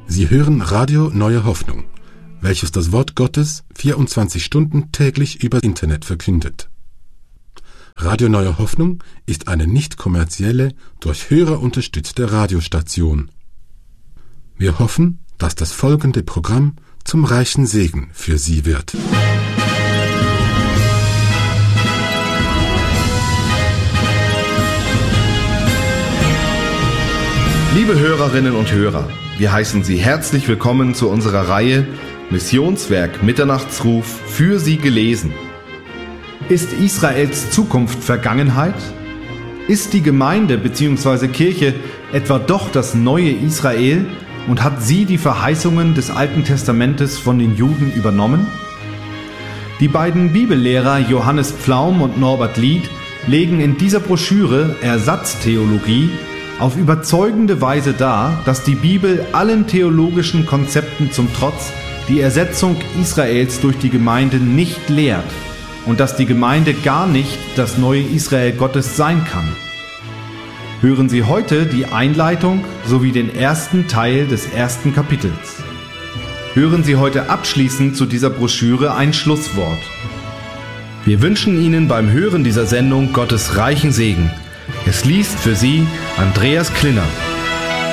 Sie hören Radio Neue Hoffnung, welches das Wort Gottes 24 Stunden täglich über Internet verkündet. Radio Neue Hoffnung ist eine nicht kommerzielle, durch Hörer unterstützte Radiostation. Wir hoffen, dass das folgende Programm zum reichen Segen für Sie wird. Liebe Hörerinnen und Hörer, wir heißen Sie herzlich willkommen zu unserer Reihe Missionswerk Mitternachtsruf für Sie gelesen. Ist Israels Zukunft Vergangenheit? Ist die Gemeinde bzw. Kirche etwa doch das neue Israel und hat sie die Verheißungen des Alten Testamentes von den Juden übernommen? Die beiden Bibellehrer Johannes Pflaum und Norbert Lied legen in dieser Broschüre Ersatztheologie auf überzeugende Weise dar, dass die Bibel allen theologischen Konzepten zum Trotz die Ersetzung Israels durch die Gemeinde nicht lehrt und dass die Gemeinde gar nicht das neue Israel Gottes sein kann. Hören Sie heute die Einleitung sowie den ersten Teil des ersten Kapitels. Hören Sie heute abschließend zu dieser Broschüre ein Schlusswort. Wir wünschen Ihnen beim Hören dieser Sendung Gottes reichen Segen. Es liest für Sie Andreas Klinner.